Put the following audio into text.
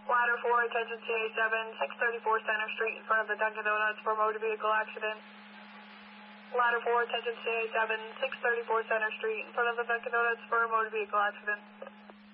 Ladder 4, attention CA7, 634 Center Street in front of the Dunkin' Donuts for a motor vehicle accident. Ladder 4, attention CA7, 634 Center Street in front of the Dunkin' Donuts for a motor vehicle accident.